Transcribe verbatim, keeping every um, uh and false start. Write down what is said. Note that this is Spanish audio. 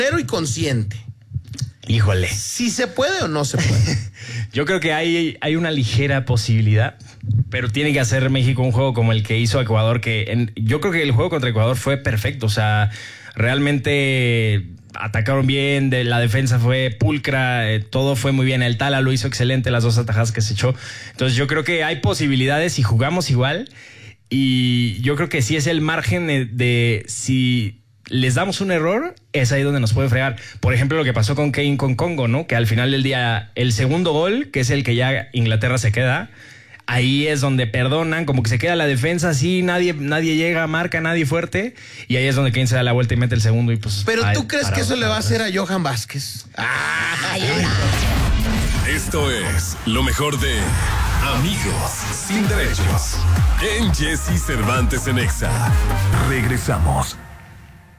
y consciente. Híjole. ¿Si se puede o no se puede? Yo creo que hay, hay una ligera posibilidad, pero tiene que hacer México un juego como el que hizo Ecuador, que en, yo creo que el juego contra Ecuador fue perfecto. O sea, realmente atacaron bien, de, la defensa fue pulcra, eh, todo fue muy bien. El Tala lo hizo excelente, las dos atajadas que se echó. Entonces yo creo que hay posibilidades si jugamos igual, y yo creo que sí es el margen de, de si les damos un error, es ahí donde nos puede fregar. Por ejemplo, lo que pasó con Kane con Congo, ¿no? Que al final del día, el segundo gol, que es el que ya Inglaterra se queda, ahí es donde perdonan, como que se queda la defensa así, nadie, nadie llega, marca, nadie fuerte, y ahí es donde Kane se da la vuelta y mete el segundo y pues... Pero ay, ¿tú crees parado, que eso le va a atrás. hacer a Johan Vázquez? Ay, Esto es lo mejor de Amigos Sin Derechos en Jesse Cervantes en Exa. Regresamos.